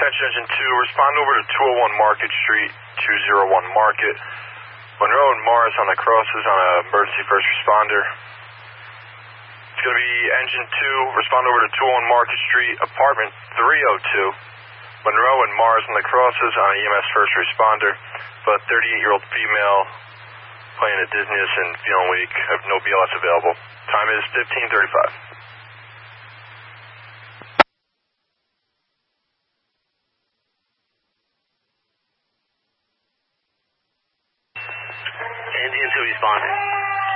Dispatch Engine 2, respond over to 201 Market Street, 201 Market. Monroe and Morris on the crosses on an emergency first responder. It's going to be Engine 2, respond over to 201 Market Street, apartment 302. Monroe and Morris on the crosses on an EMS first responder. But 38-year-old female playing at dizziness and feeling weak. Have no BLS available. Time is 15:35. Engine 2 responding.